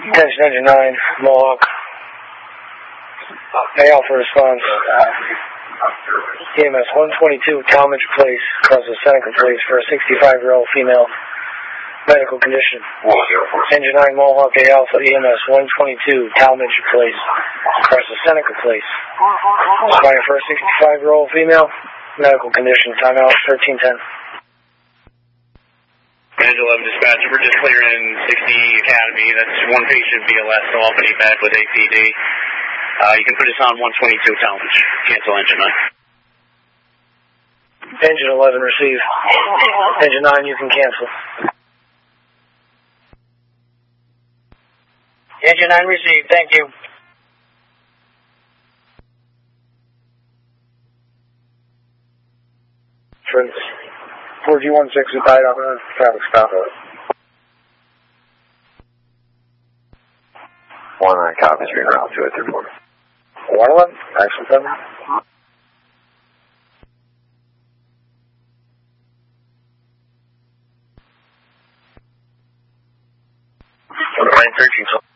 Attention engine 9, Mohawk. AL for response. EMS 122, Talmadge Place, across the Seneca Place for a 65-year-old female. Medical condition. Engine 9, Mohawk AL for EMS 122, Talmadge Place, across the Seneca Place. Responding for a 65-year-old female. Medical condition. Timeout 1310. Angel 11 dispatcher, we're just clearing 60 Academy. That's one patient BLS, so Albany med with APD. You can put us on 122 Talmadge. Cancel engine 9. Engine 11 receive. Engine 9, you can cancel. Engine 9 receive. Thank you. Prince 4G16 is tied up in traffic stop. 19 copies, reroute 2034. 111, action 7. Line 13.